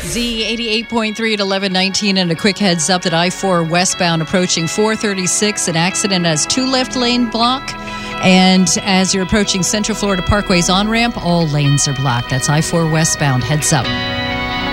Z88.3 at 11:19, and a quick heads up that I-4 westbound approaching 436, an accident has two left lane block. And as you're approaching Central Florida Parkway's on-ramp, all lanes are blocked. That's I-4 westbound. Heads up.